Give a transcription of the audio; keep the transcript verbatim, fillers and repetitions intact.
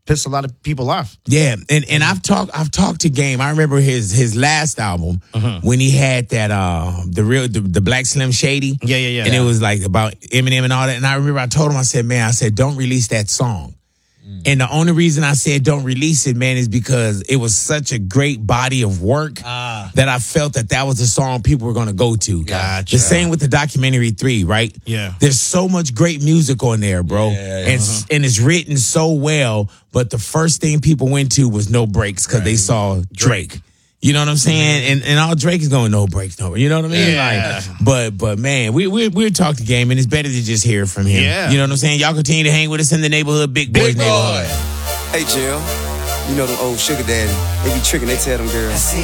pissed a lot of people off. Yeah, and, and I've talked I've talked to Game. I remember his his last album Uh-huh. when he had that uh the real the, the Black Slim Shady. Yeah, yeah, yeah. And it was like about Eminem and all that. And I remember I told him, I said, man, I said, don't release that song. And the only reason I said don't release it, man, is because it was such a great body of work Ah. that I felt that that was the song people were going to go to. Gotcha. The same with the documentary three, right? Yeah. There's so much great music on there, bro. Yeah, yeah, and, s- and it's written so well, but the first thing people went to was No Breaks because they saw Drake. You know what I'm saying? And and all Drake is going no breaks, no. You know what I mean? Yeah. Like, but but man, we we we talk the game, and it's better to just hear from him. Yeah. You know what I'm saying? Y'all continue to hang with us in the neighborhood, Big Boys Big boy. neighborhood. Hey, Jill, you know them old sugar daddy. They be tricking, they tell them girls.